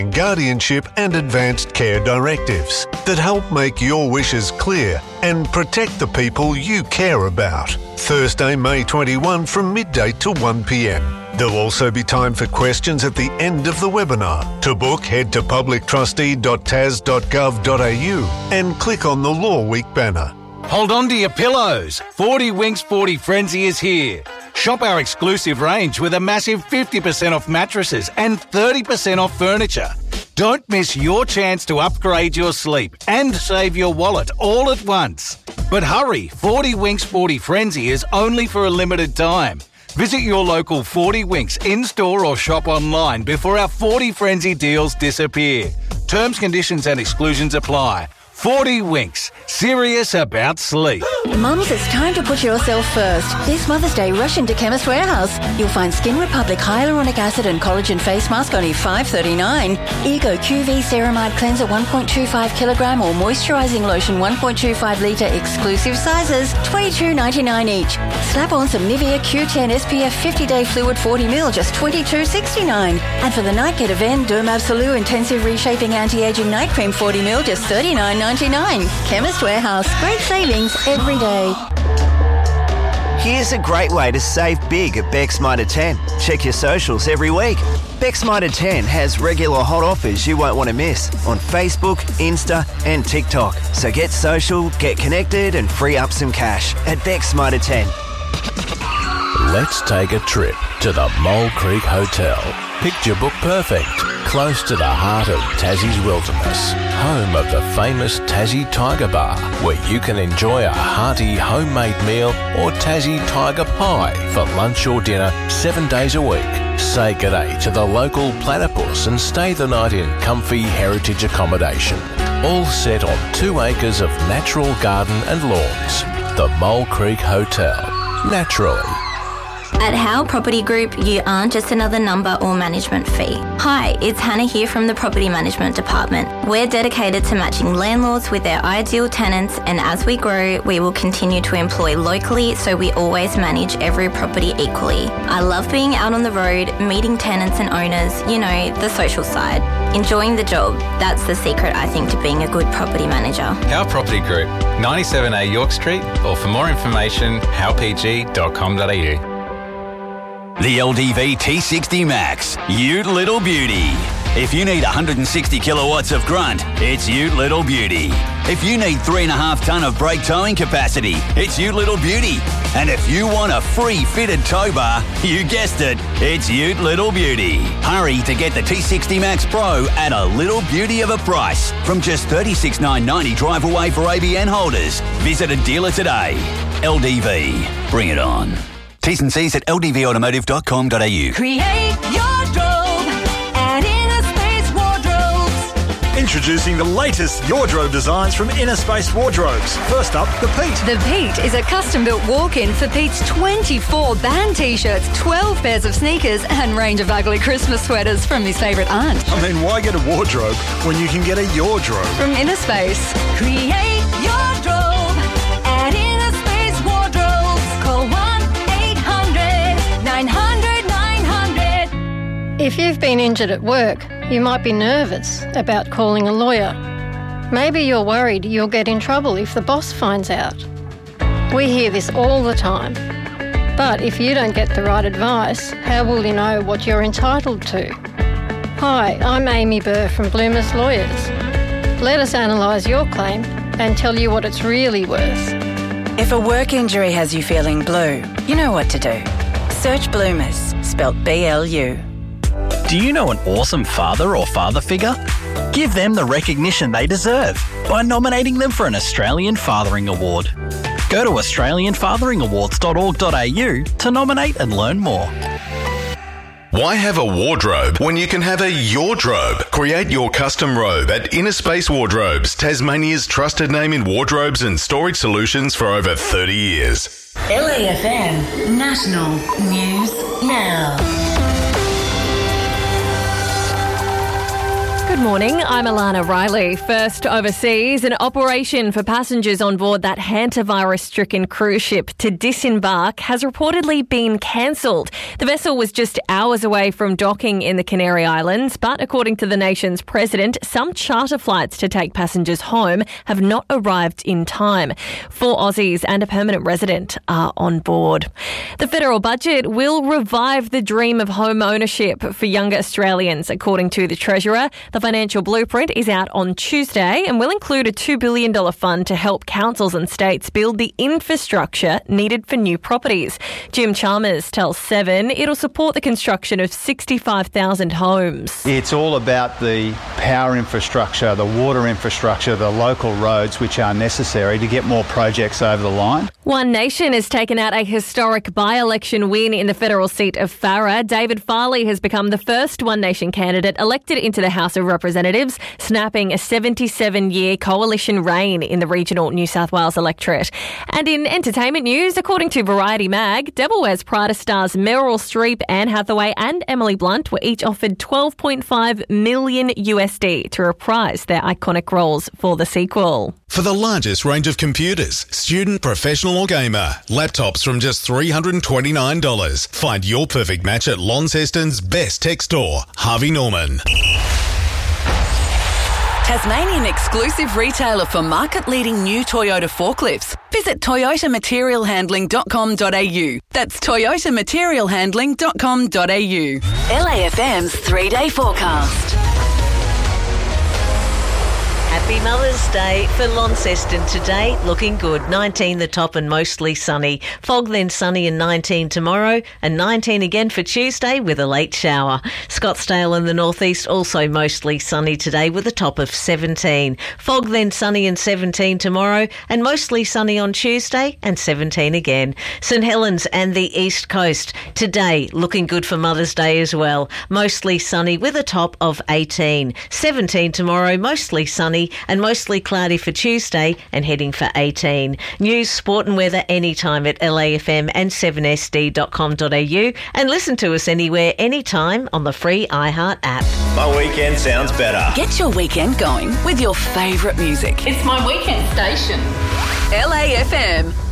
guardianship and advanced care directives that help make your wishes clear and protect the people you care about. Thursday, May 21 from midday to 1 p.m. There'll also be time for questions at the end of the webinar. To book, head to publictrustee.tas.gov.au and click on the Law Week banner. Hold on to your pillows. 40 Winks 40 Frenzy is here. Shop our exclusive range with a massive 50% off mattresses and 30% off furniture. Don't miss your chance to upgrade your sleep and save your wallet all at once. But hurry, 40 Winks 40 Frenzy is only for a limited time. Visit your local 40 Winks in-store or shop online before our 40 Frenzy deals disappear. Terms, conditions and exclusions apply. 40 Winks. Serious about sleep. Mums, it's time to put yourself first. This Mother's Day, rush into Chemist Warehouse. You'll find Skin Republic Hyaluronic Acid and Collagen Face Mask only $5.39. Ego QV Ceramide Cleanser 1.25 kilogram or Moisturising Lotion 1.25 litre exclusive sizes $22.99 each. Slap on some Nivea Q10 SPF 50-day fluid 40 ml just $22.69. And for the night, get Aven Derm Absolute Intensive Reshaping Anti-Aging Night Cream 40 ml just $39.99. Chemist Warehouse. Great savings every day. Here's a great way to save big at Beck's Mitre 10. Check your socials every week. Beck's Mitre 10 has regular hot offers you won't want to miss on Facebook, Insta and TikTok. So get social, get connected and free up some cash at Beck's Mitre 10. Let's take a trip to the Mole Creek Hotel. Picture book perfect, close to the heart of Tassie's wilderness, home of the famous Tassie Tiger Bar, where you can enjoy a hearty homemade meal or Tassie Tiger Pie for lunch or dinner 7 days a week. Say g'day to the local platypus and stay the night in comfy heritage accommodation, all set on 2 acres of natural garden and lawns. The Mole Creek Hotel. Naturally. At Howe Property Group, you aren't just another number or management fee. Hi, it's Hannah here from the Property Management Department. We're dedicated to matching landlords with their ideal tenants, and as we grow, we will continue to employ locally so we always manage every property equally. I love being out on the road, meeting tenants and owners, you know, the social side. Enjoying the job, that's the secret, I think, to being a good property manager. Howe Property Group, 97A York Street, or for more information, howepg.com.au. The LDV T60 Max, Ute Little Beauty. If you need 160 kilowatts of grunt, it's Ute Little Beauty. If you need 3.5 tonne of brake towing capacity, it's Ute Little Beauty. And if you want a free fitted tow bar, you guessed it, it's Ute Little Beauty. Hurry to get the T60 Max Pro at a little beauty of a price from just $36,990 drive away for ABN holders. Visit a dealer today. LDV, bring it on. T's and C's at ldvautomotive.com.au. Create your drobe at Inner Space Wardrobes. Introducing the latest wardrobe designs from Inner Space Wardrobes. First up, the Pete. The Pete is a custom-built walk-in for Pete's 24 band T-shirts, 12 pairs of sneakers and range of ugly Christmas sweaters from his favourite aunt. I mean, why get a wardrobe when you can get a your-drobe? From Inner Space. Create your drobe at Inner Space Wardrobes. Call 1-800-900-900. If you've been injured at work, you might be nervous about calling a lawyer. Maybe you're worried you'll get in trouble if the boss finds out. We hear this all the time. But if you don't get the right advice, how will you know what you're entitled to? Hi, I'm Amy Burr from Bloomer's Lawyers. Let us analyse your claim and tell you what it's really worth. If a work injury has you feeling blue, you know what to do. Search Bloomers, spelt B-L-U. Do you know an awesome father or father figure? Give them the recognition they deserve by nominating them for an Australian Fathering Award. Go to australianfatheringawards.org.au to nominate and learn more. Why have a wardrobe when you can have a your-drobe? Create your custom robe at Inner Space Wardrobes, Tasmania's trusted name in wardrobes and storage solutions for over 30 years. LAFM National News Now. Good morning, I'm Alana Riley. First overseas, an operation for passengers on board that hantavirus-stricken cruise ship to disembark has reportedly been cancelled. The vessel was just hours away from docking in the Canary Islands, but according to the nation's president, some charter flights to take passengers home have not arrived in time. 4 Aussies and a permanent resident are on board. The federal budget will revive the dream of home ownership for younger Australians, according to the Treasurer. The financial blueprint is out on Tuesday and will include a $2 billion fund to help councils and states build the infrastructure needed for new properties. Jim Chalmers tells Seven it'll support the construction of 65,000 homes. It's all about the power infrastructure, the water infrastructure, the local roads which are necessary to get more projects over the line. One Nation has taken out a historic by-election win in the federal seat of Farrer. David Farley has become the first One Nation candidate elected into the House of Representatives, snapping a 77-year coalition reign in the regional New South Wales electorate. And in entertainment news, according to Variety Mag, Devil Wears Prada stars Meryl Streep, Anne Hathaway and Emily Blunt were each offered $12.5 million USD to reprise their iconic roles for the sequel. For the largest range of computers, student, professional or gamer, laptops from just $329. Find your perfect match at Launceston's best tech store, Harvey Norman. Tasmanian exclusive retailer for market-leading new Toyota forklifts. Visit toyotamaterialhandling.com.au. That's toyotamaterialhandling.com.au. LAFM's 3-day forecast. Happy Mother's Day for Launceston today. Looking good. 19 the top and mostly sunny. Fog then sunny and 19 tomorrow and 19 again for Tuesday with a late shower. Scottsdale in the northeast also mostly sunny today with a top of 17. Fog then sunny and 17 tomorrow and mostly sunny on Tuesday and 17 again. St Helens and the east coast today looking good for Mother's Day as well. Mostly sunny with a top of 18. 17 tomorrow, mostly sunny and mostly cloudy for Tuesday and heading for 18. News, sport and weather anytime at LAFM and 7sd.com.au and listen to us anywhere, anytime on the free iHeart app. My weekend sounds better. Get your weekend going with your favourite music. It's my weekend station. LAFM.